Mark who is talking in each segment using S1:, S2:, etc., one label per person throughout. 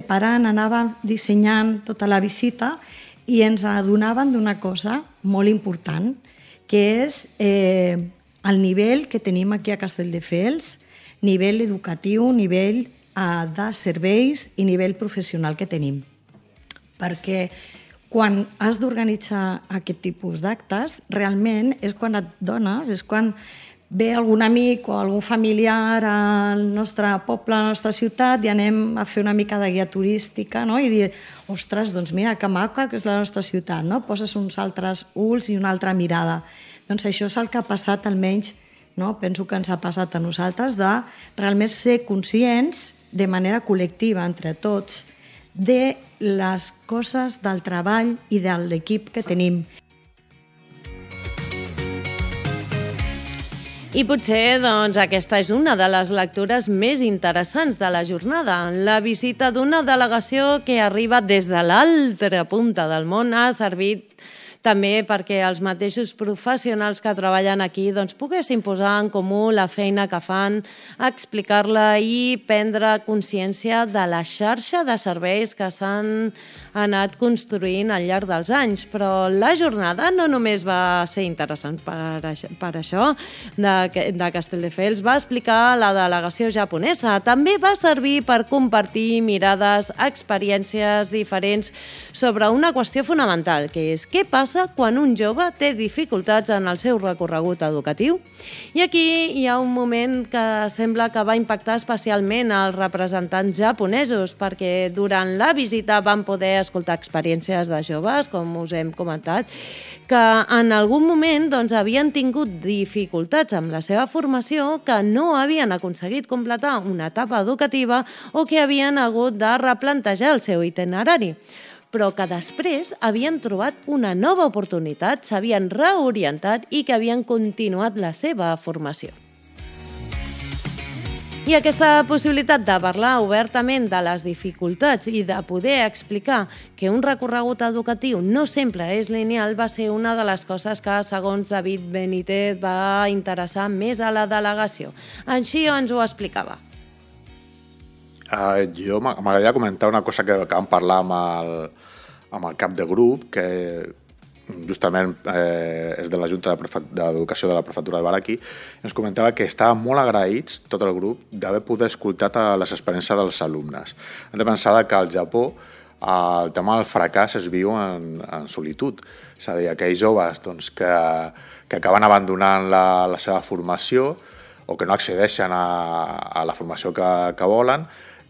S1: preparant, anàvem dissenyant tota la visita i ens adonaven d'una cosa molt important, que és el nivell que tenim aquí a Castelldefels, nivell educatiu, nivell de serveis i nivell professional que tenim. Perquè quan has d'organitzar aquest tipus d'actes, realment és quan et dones, és quan ve algun amic o algun familiar al nostre poble, a la nostra ciutat, i anem a fer una mica de guia turística, no? I dir, ostres, doncs mira, que maca que és la nostra ciutat, no? Poses uns altres ulls i una altra mirada. Doncs això és el que ha passat, almenys, no? Penso que ens ha passat a nosaltres, de realment ser conscients de manera col·lectiva, entre tots, de les coses del treball i de l'equip que tenim.
S2: I potser doncs, aquesta és una de les lectures més interessants de la jornada. La visita d'una delegació que arriba des de l'altra punta del món ha servit també perquè els mateixos professionals que treballen aquí doncs, poguessin posar en comú la feina que fan, explicar-la i prendre consciència de la xarxa de serveis que s'han anat construint al llarg dels anys. Però la jornada no només va ser interessant per això de Castelldefels, va explicar la delegació japonesa. També va servir per compartir mirades, experiències diferents sobre una qüestió fonamental, que és què passa quan un jove té dificultats en el seu recorregut educatiu. I aquí hi ha un moment que sembla que va impactar especialment als representants japonesos, perquè durant la visita van poder escoltar experiències de joves, com us hem comentat, que en algun moment doncs, havien tingut dificultats amb la seva formació, que no havien aconseguit completar una etapa educativa o que havien hagut de replantejar el seu itinerari, però que després havien trobat una nova oportunitat, s'havien reorientat i que havien continuat la seva formació. I aquesta possibilitat de parlar obertament de les dificultats i de poder explicar que un recorregut educatiu no sempre és lineal va ser una de les coses que, segons David Benítez, va interessar més a la delegació. Així ens ho explicava.
S3: Jo m'agradaria comentar una cosa que vam parlar amb el cap de grup, que justament és de la Junta d'Educació de la Prefectura de Baraki. Ens comentava que estàvem molt agraïts, tot el grup, d'haver poder escoltar les experiències dels alumnes. Hem de pensar que al Japó el tema del fracàs es viu en solitud. És a dir, aquells joves doncs, que acaben abandonant la seva formació o que no accedeixen a la formació que volen,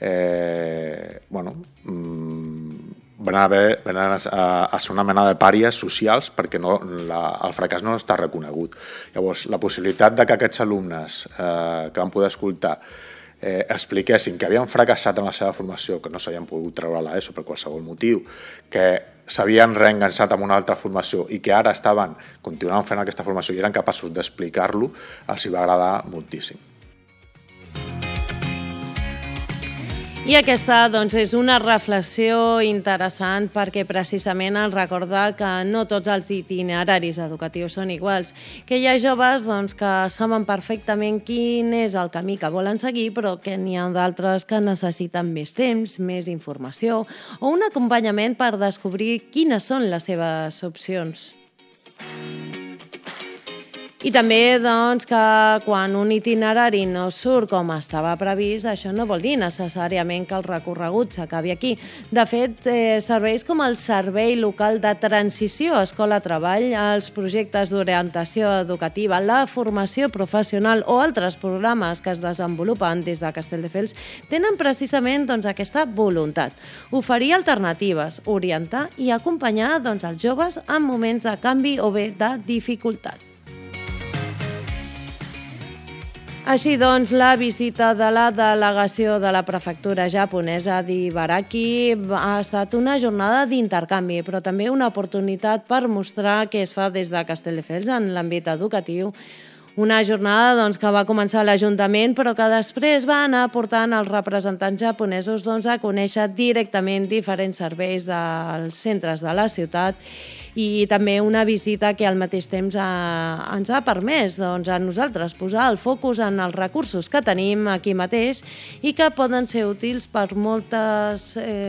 S3: venen a ser una mena de pàries socials perquè el fracàs no està reconegut. Llavors, la possibilitat de que aquests alumnes que van poder escoltar expliquessin que havien fracassat en la seva formació, que no s'havien pogut treure a l'ESO per qualsevol motiu, que s'havien reenganxat amb una altra formació i que ara continuaven fent aquesta formació i eren capaços d'explicar-lo, els hi va agradar moltíssim.
S2: I aquesta doncs, és una reflexió interessant perquè precisament ens recorda que no tots els itineraris educatius són iguals, que hi ha joves doncs, que saben perfectament quin és el camí que volen seguir, però que n'hi ha d'altres que necessiten més temps, més informació o un acompanyament per descobrir quines són les seves opcions. I també doncs, que quan un itinerari no surt com estava previst, això no vol dir necessàriament que el recorregut s'acabi aquí. De fet, serveis com el Servei Local de Transició Escola-Treball, els projectes d'orientació educativa, la formació professional o altres programes que es desenvolupen des de Castelldefels tenen precisament doncs, aquesta voluntat, oferir alternatives, orientar i acompanyar doncs, els joves en moments de canvi o bé de dificultat. Així doncs, la visita de la delegació de la prefectura japonesa d'Ibaraki ha estat una jornada d'intercanvi, però també una oportunitat per mostrar què es fa des de Castelldefels en l'àmbit educatiu. Una jornada doncs, que va començar a l'Ajuntament, però que després va anar portant els representants japonesos doncs, a conèixer directament diferents serveis dels centres de la ciutat i també una visita que al mateix temps ens ha permès doncs, a nosaltres posar el focus en els recursos que tenim aquí mateix i que poden ser útils per moltes